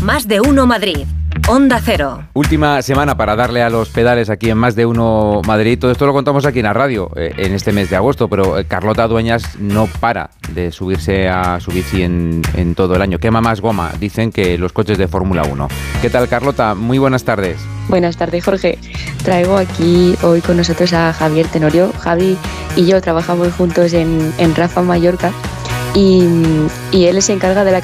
Más de Uno Madrid. Onda Cero. Última semana para darle a los pedales aquí en Más de Uno Madrid. Todo esto lo contamos aquí en la radio en este mes de agosto, pero Carlota Dueñas no para de subirse a su bici en todo el año. Quema más goma, dicen, que los coches de Fórmula 1. ¿Qué tal, Carlota? Muy buenas tardes. Buenas tardes, Jorge. Traigo aquí hoy con nosotros a Javier Tenorio. Javi y yo trabajamos juntos en Rafa Mallorca y él se encarga de la